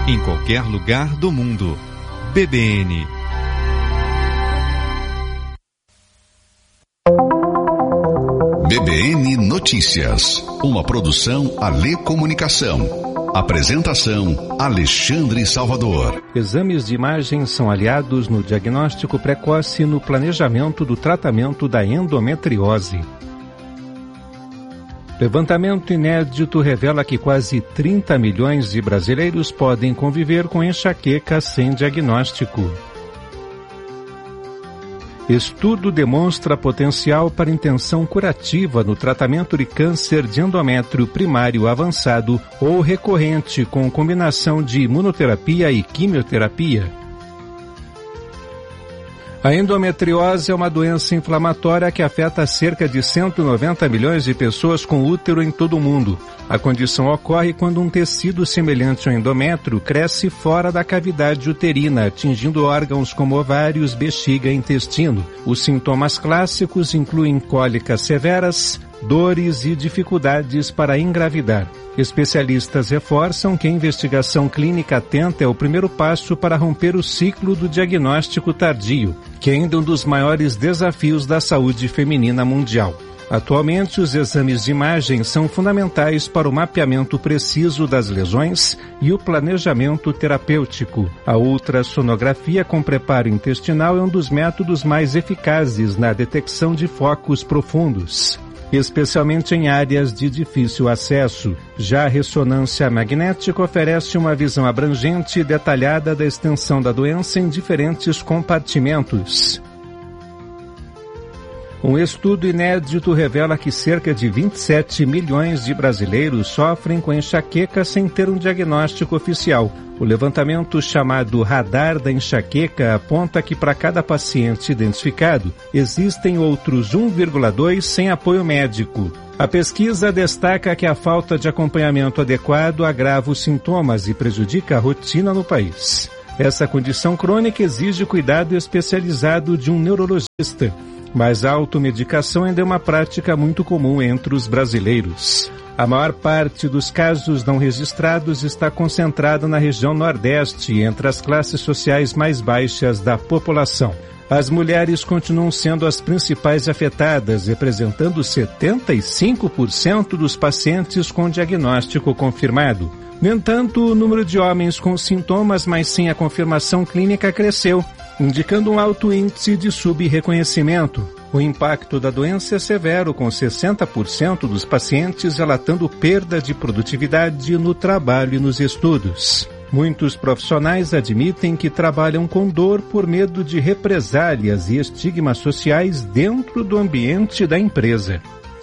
em qualquer lugar do mundo. BBN. BBN Notícias, uma produção Alê Comunicação. Apresentação Alexandre Salvador. Exames de imagem são aliados no diagnóstico precoce e no planejamento do tratamento da endometriose. Levantamento inédito revela que quase 30 milhões de brasileiros podem conviver com enxaqueca sem diagnóstico. Estudo demonstra potencial para intenção curativa no tratamento de câncer de endométrio primário avançado ou recorrente com combinação de imunoterapia e quimioterapia. A endometriose é uma doença inflamatória que afeta cerca de 190 milhões de pessoas com útero em todo o mundo. A condição ocorre quando um tecido semelhante ao endométrio cresce fora da cavidade uterina, atingindo órgãos como ovários, bexiga e intestino. Os sintomas clássicos incluem cólicas severas, dores e dificuldades para engravidar. Especialistas reforçam que a investigação clínica atenta é o primeiro passo para romper o ciclo do diagnóstico tardio, que é ainda um dos maiores desafios da saúde feminina mundial. Atualmente, os exames de imagem são fundamentais para o mapeamento preciso das lesões e o planejamento terapêutico. A ultrassonografia com preparo intestinal é um dos métodos mais eficazes na detecção de focos profundos, especialmente em áreas de difícil acesso. Já a ressonância magnética oferece uma visão abrangente e detalhada da extensão da doença em diferentes compartimentos. Um estudo inédito revela que cerca de 27 milhões de brasileiros sofrem com enxaqueca sem ter um diagnóstico oficial. O levantamento chamado Radar da Enxaqueca aponta que para cada paciente identificado, existem outros 1,2 sem apoio médico. A pesquisa destaca que a falta de acompanhamento adequado agrava os sintomas e prejudica a rotina no país. Essa condição crônica exige cuidado especializado de um neurologista, mas a automedicação ainda é uma prática muito comum entre os brasileiros. A maior parte dos casos não registrados está concentrada na região Nordeste, entre as classes sociais mais baixas da população. As mulheres continuam sendo as principais afetadas, representando 75% dos pacientes com diagnóstico confirmado. No entanto, o número de homens com sintomas, mas sem a confirmação clínica, cresceu, indicando um alto índice de subreconhecimento. O impacto da doença é severo, com 60% dos pacientes relatando perda de produtividade no trabalho e nos estudos. Muitos profissionais admitem que trabalham com dor por medo de represálias e estigmas sociais dentro do ambiente da empresa.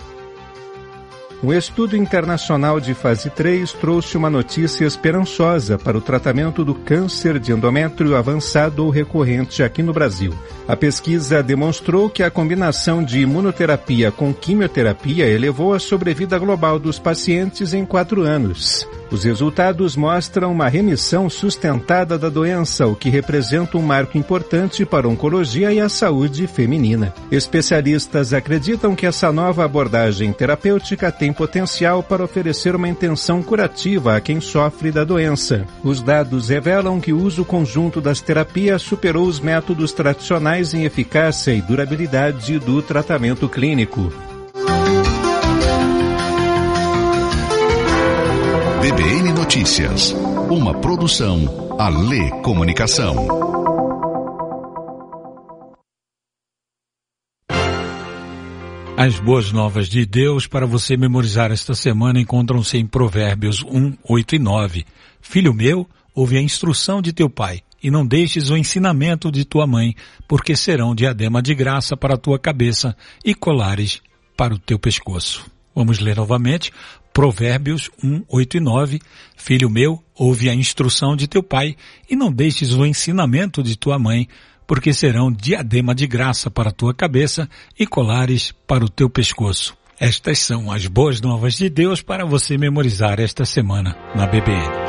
Um estudo internacional de fase 3 trouxe uma notícia esperançosa para o tratamento do câncer de endométrio avançado ou recorrente aqui no Brasil. A pesquisa demonstrou que a combinação de imunoterapia com quimioterapia elevou a sobrevida global dos pacientes em 4 anos. Os resultados mostram uma remissão sustentada da doença, o que representa um marco importante para a oncologia e a saúde feminina. Especialistas acreditam que essa nova abordagem terapêutica tem potencial para oferecer uma intenção curativa a quem sofre da doença. Os dados revelam que o uso conjunto das terapias superou os métodos tradicionais em eficácia e durabilidade do tratamento clínico. BBN Notícias, uma produção Alê Comunicação. As boas novas de Deus para você memorizar esta semana encontram-se em Provérbios 1, 8 e 9. Filho meu, ouve a instrução de teu pai, e não deixes o ensinamento de tua mãe, porque serão diadema de graça para a tua cabeça e colares para o teu pescoço. Vamos ler novamente. Provérbios 1, 8 e 9. Filho meu, ouve a instrução de teu pai, e não deixes o ensinamento de tua mãe, porque serão diadema de graça para a tua cabeça e colares para o teu pescoço. Estas são as boas novas de Deus para você memorizar esta semana na BBN.